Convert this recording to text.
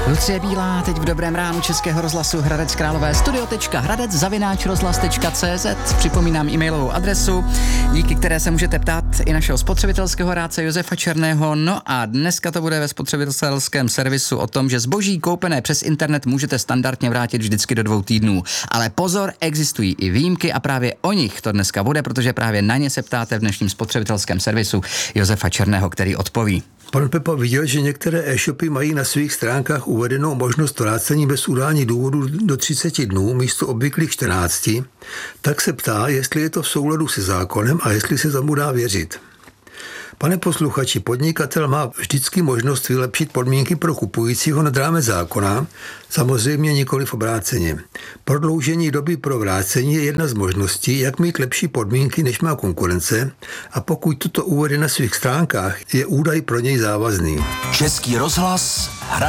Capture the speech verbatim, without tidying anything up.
Lucie Bílá teď v dobrém ránu Českého rozhlasu Hradec Králové studio.hradec zavináč rozhlas tečka cé zet. Připomínám e-mailovou adresu, díky které se můžete ptát i našeho spotřebitelského rádce Josefa Černého. No a dneska to bude ve spotřebitelském servisu o tom, že zboží koupené přes internet můžete standardně vrátit vždycky do dvou týdnů. Ale pozor, existují i výjimky a právě o nich to dneska bude, protože právě na ně se ptáte v dnešním spotřebitelském servisu Josefa Černého, který odpoví. Pan Pepa viděl, že některé e-shopy mají na svých stránkách uvedenou možnost vrácení bez udání důvodu do třiceti dnů místo obvyklých čtrnácti, tak se ptá, jestli je to v souladu se zákonem a jestli se tomu dá věřit. Pane posluchači, podnikatel má vždycky možnost vylepšit podmínky pro kupujícího nad rámec zákona, samozřejmě nikoliv obráceně. Prodloužení doby pro vrácení je jedna z možností, jak mít lepší podmínky, než má konkurence, a pokud toto uvede na svých stránkách, je údaj pro něj závazný. Český rozhlas Hradec.